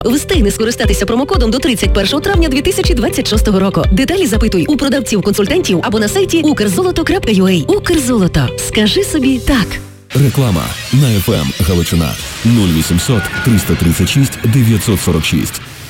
Встигни скористатися промокодом до 31 травня 2026 року. Деталі запитуй у продавців-консультантів або на сайті ukrzoloto.ua. Укрзолото. Скажи собі так. Реклама на FM Галичина 0800 336 946.